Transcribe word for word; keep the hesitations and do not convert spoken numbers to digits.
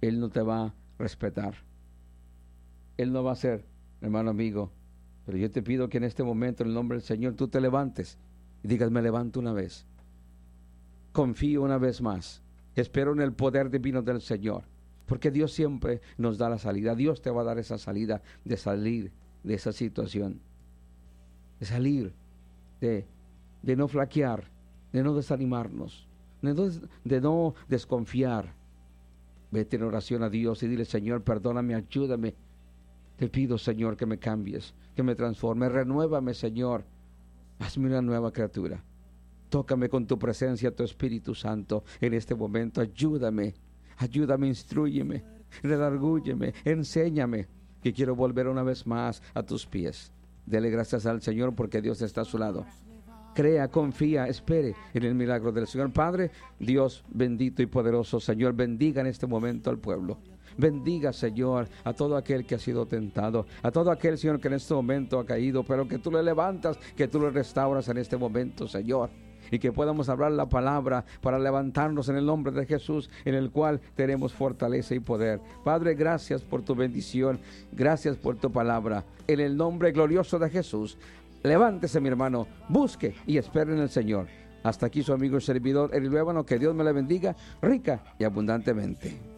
Él no te va a respetar. Él no va a ser, hermano amigo. Pero yo te pido que en este momento, en el nombre del Señor, tú te levantes y digas: me levanto una vez. Confío una vez más. Espero en el poder divino del Señor. Porque Dios siempre nos da la salida. Dios te va a dar esa salida de salir de esa situación. De salir, de, de no flaquear, de no desanimarnos, de no, de no desconfiar. Vete en oración a Dios y dile: Señor, perdóname, ayúdame. Te pido, Señor, que me cambies, que me transforme. Renuévame, Señor. Hazme una nueva criatura. Tócame con tu presencia, tu Espíritu Santo, en este momento. Ayúdame, ayúdame, instrúyeme, redargúyeme, enséñame, que quiero volver una vez más a tus pies. Dele gracias al Señor porque Dios está a su lado. Crea, confía, espere en el milagro del Señor. Padre, Dios bendito y poderoso, Señor, bendiga en este momento al pueblo. Bendiga, Señor, a todo aquel que ha sido tentado, a todo aquel, Señor, que en este momento ha caído, pero que tú le levantas, que tú le restauras en este momento, Señor. Y que podamos hablar la palabra para levantarnos en el nombre de Jesús, en el cual tenemos fortaleza y poder. Padre, gracias por tu bendición, gracias por tu palabra. En el nombre glorioso de Jesús, levántese, mi hermano, busque y espere en el Señor. Hasta aquí su amigo y servidor Eli Luébano. Que Dios me le bendiga rica y abundantemente.